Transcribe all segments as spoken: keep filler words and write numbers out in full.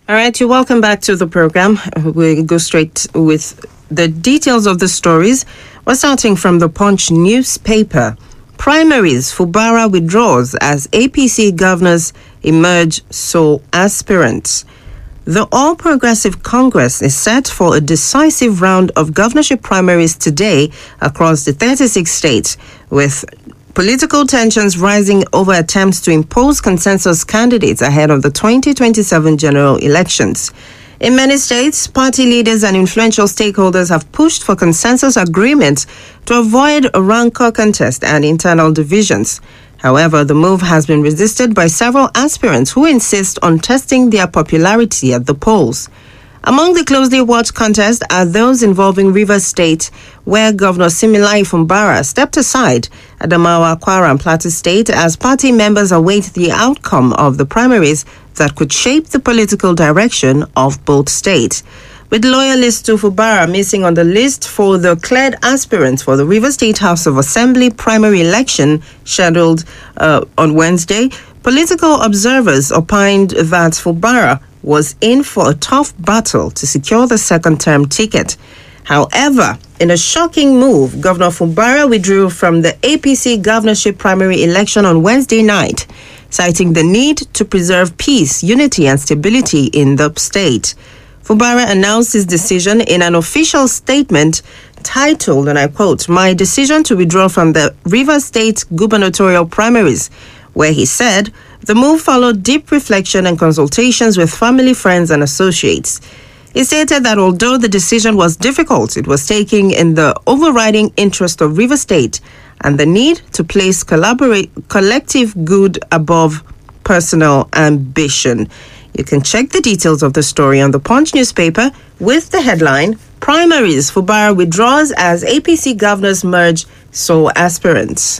All right, you're welcome back to the program. We'll go straight with the details of the stories. We're starting from the Punch newspaper. Primaries, Fubara withdraws as A P C governors emerge sole aspirants. The All Progressive Congress is set for a decisive round of governorship primaries today across the thirty-six states, with political tensions rising over attempts to impose consensus candidates ahead of the twenty twenty-seven general elections. In many states, party leaders and influential stakeholders have pushed for consensus agreements to avoid a rancor contest and internal divisions. However, the move has been resisted by several aspirants who insist on testing their popularity at the polls. Among the closely watched contests are those involving Rivers State, where Governor Similai Fumbara stepped aside, Adamawa, Kwara, and Plateau State as party members await the outcome of the primaries that could shape the political direction of both states. With loyalists to Fubara missing on the list for the cleared aspirants for the Rivers State House of Assembly primary election scheduled uh, on Wednesday, political observers opined that Fubara was in for a tough battle to secure the second-term ticket. However, in a shocking move, Governor Fubara withdrew from the A P C governorship primary election on Wednesday night, citing the need to preserve peace, unity, and stability in the state. Fubara announced his decision in an official statement titled, and I quote, "My decision to withdraw from the Rivers State gubernatorial primaries," where he said, "The move followed deep reflection and consultations with family, friends, and associates." He stated that although the decision was difficult, it was taken in the overriding interest of Rivers State and the need to place collaborate, collective good above personal ambition. You can check the details of the story on the Punch newspaper with the headline, "Primaries, Fubara withdraws as A P C governors merge sole aspirants."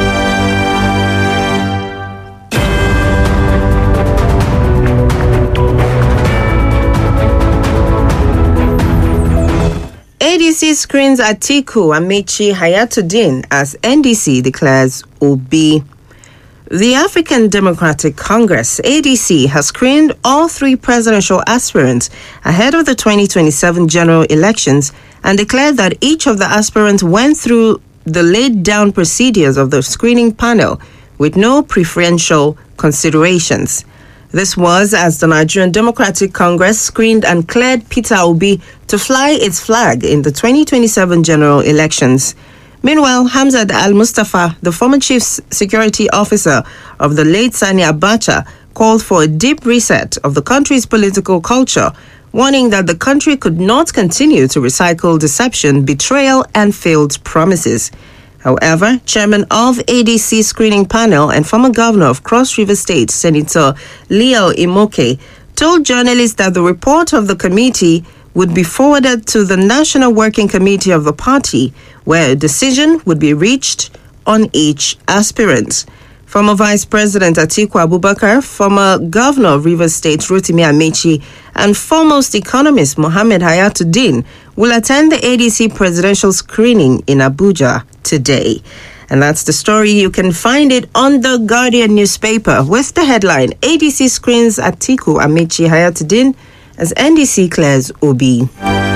A D C screens Atiku Amechi Hayatuddin as N D C declares Obi. The African Democratic Congress, A D C, has screened all three presidential aspirants ahead of the twenty twenty-seven general elections and declared that each of the aspirants went through the laid-down procedures of the screening panel with no preferential considerations. This was as the Nigerian Democratic Congress screened and cleared Peter Obi to fly its flag in the twenty twenty-seven general elections. Meanwhile, Hamzat Al-Mustafa, the former chief security officer of the late Sani Abacha, called for a deep reset of the country's political culture, warning that the country could not continue to recycle deception, betrayal, and failed promises. However, chairman of A D C screening panel and former governor of Cross River State, Senator Leo Imoke, told journalists that the report of the committee would be forwarded to the National Working Committee of the party, where a decision would be reached on each aspirant. Former Vice President Atiku Abubakar, former Governor of Rivers State Rotimi Amechi, and foremost economist Mohammed Hayatuddin will attend the A D C presidential screening in Abuja today. And that's the story. You can find it on the Guardian newspaper with the headline, "A D C screens Atiku Amechi Hayatuddin as N D C clears Obi."